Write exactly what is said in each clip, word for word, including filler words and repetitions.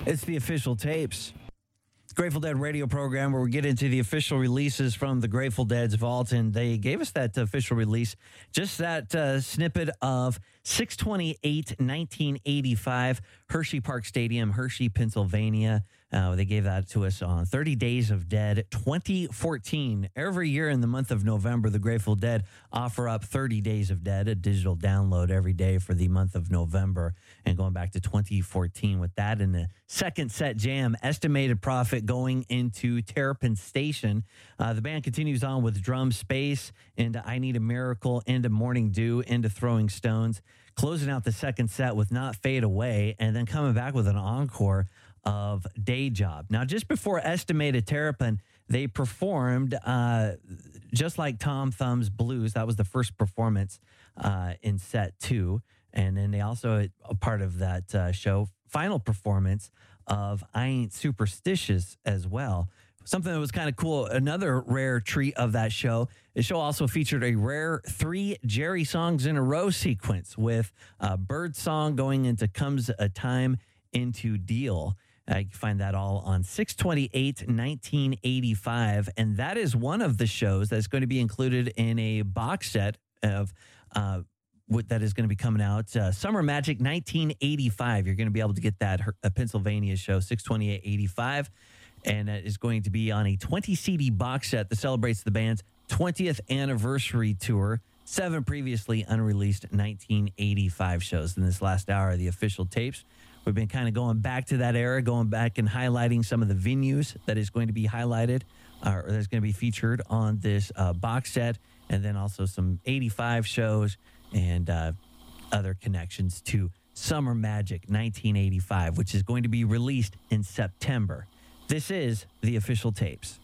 It's the official tapes. Grateful Dead radio program where we get into the official releases from the Grateful Dead's vault, and they gave us that official release, just that uh, snippet of six twenty-eight nineteen eighty-five, Hershey Park Stadium, Hershey, Pennsylvania. Uh, they gave that to us on thirty Days of Dead twenty fourteen. Every year in the month of November, the Grateful Dead offer up thirty Days of Dead, a digital download every day for the month of November. And going back to twenty fourteen with that in the second set jam, Estimated Profit going into Terrapin Station. Uh, the band continues on with Drum Space into I Need a Miracle, into Morning Dew, into Throwing Stones, closing out the second set with Not Fade Away, and then coming back with an encore of Day Job. Now, just before Estimated Terrapin, they performed uh, just like Tom Thumb's Blues. That was the first performance uh, in set two. And then they also, a part of that uh, show, final performance of I Ain't Superstitious as well. Something that was kind of cool, another rare treat of that show, the show also featured a rare three Jerry songs in a row sequence with uh, Bird Song going into Comes a Time into Deal. Uh, you can find that all on six twenty-eight nineteen eighty-five. And that is one of the shows that's going to be included in a box set of uh, what that is going to be coming out. Uh, Summer Magic nineteen eighty-five. You're going to be able to get that uh, Pennsylvania show, six twenty-eight eighty-five. And it is going to be on a twenty C D box set that celebrates the band's twentieth anniversary tour. Seven previously unreleased nineteen eighty-five shows. In this last hour of the official tapes, we've been kind of going back to that era, going back and highlighting some of the venues that is going to be highlighted uh, or that's going to be featured on this uh, box set, and then also some eighty-five shows and uh, other connections to Summer Magic nineteen eighty-five, which is going to be released in September. This is the official tapes.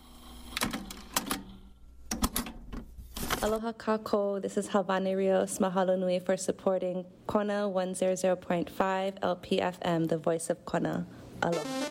Aloha kako, this is Havane Rios. Mahalo nui for supporting Kona one hundred point five L P F M, the voice of Kona. Aloha.